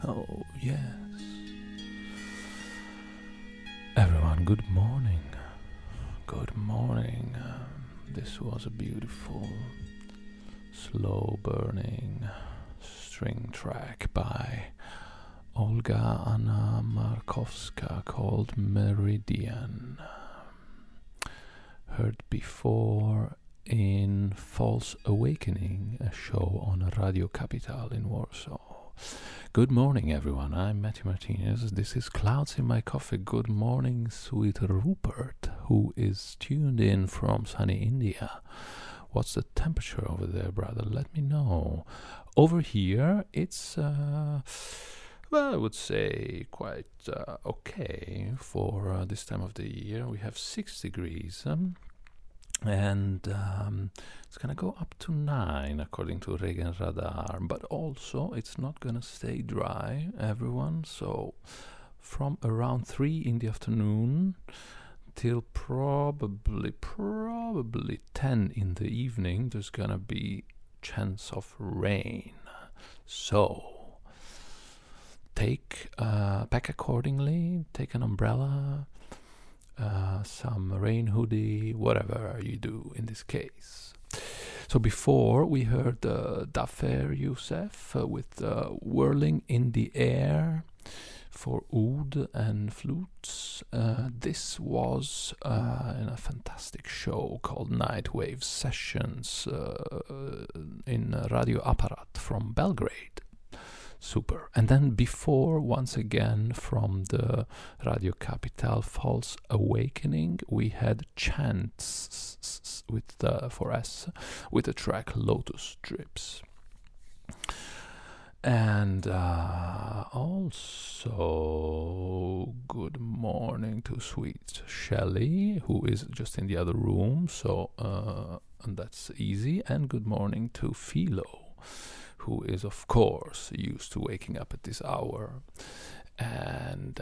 Oh, yes. Everyone, good morning. Good morning. This was a beautiful, slow-burning string track by Olga Anna Markowska called Meridian. Heard before in False Awakening, a show on Radio Capital in Warsaw. Good morning, everyone. I'm Matthew Martinez. This is Clouds in My Coffee. Good morning, sweet Rupert, who is tuned in from sunny India. What's the temperature over there, brother? Let me know. Over here, it's, well, I would say quite okay for this time of the year. We have 6 degrees. And it's gonna go up to 9 according to Regenradar, but also it's not gonna stay dry, everyone. So from around 3 in the afternoon till probably 10 in the evening, there's gonna be chance of rain. So pack accordingly, take an umbrella, some rain hoodie, whatever you do in this case. So before we heard Dafer Youssef with Whirling in the Air for oud and flutes. This was in a fantastic show called Nightwave Sessions in Radio Aparat from Belgrade. Super. And then before, once again, from the Radio Capital False Awakening, we had Chants with for S with the track Lotus Drips. And also good morning to sweet Shelley, who is just in the other room, so and that's easy. And good morning to Philo, who is, of course, used to waking up at this hour and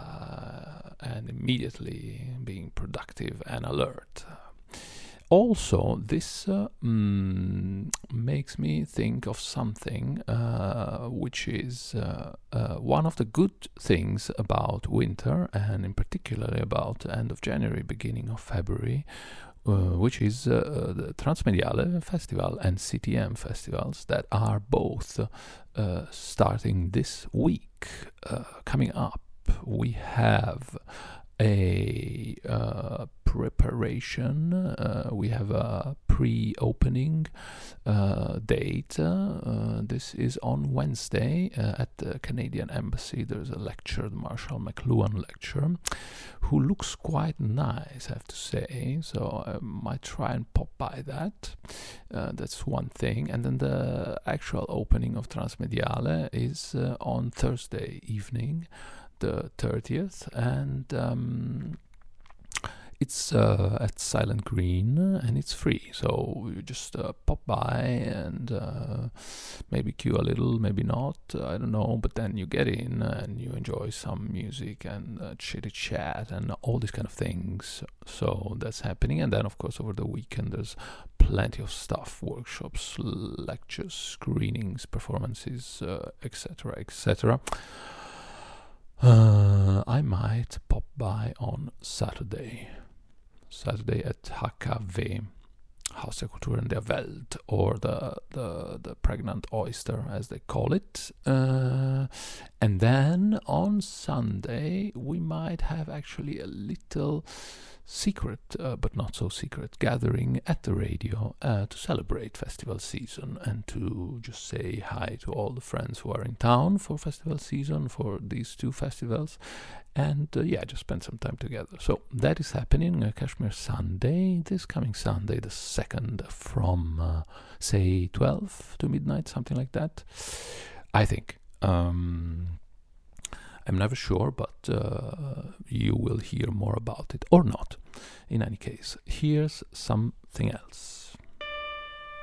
immediately being productive and alert. Also, this makes me think of something which is one of the good things about winter, and in particular about the end of January, beginning of February, which is the Transmediale Festival and CTM festivals that are both starting this week. Coming up, we have a preparation, we have a pre-opening date. This is on Wednesday at the Canadian Embassy. There's a lecture, the Marshall McLuhan lecture, who looks quite nice, I have to say, so I might try and pop by that. That's one thing. And then the actual opening of Transmediale is on Thursday evening, the 30th, and it's at Silent Green, and it's free, so you just pop by and maybe queue a little, maybe not, I don't know, but then you get in and you enjoy some music and chitty chat and all these kind of things. So that's happening. And then, of course, over the weekend there's plenty of stuff: workshops, lectures, screenings, performances, etc., etc. I might pop by on Saturday at HKW, Haus der Kulturen der Welt, or the Pregnant Oyster, as they call it. And then on Sunday we might have actually a little secret, but not so secret, gathering at the radio to celebrate festival season and to just say hi to all the friends who are in town for festival season, for these 2 festivals, and just spend some time together. So that is happening Kashmir Sunday, this coming Sunday, the 2nd, from say 12 to midnight, something like that, I think. I'm never sure, but you will hear more about it, or not. In any case, here's something else.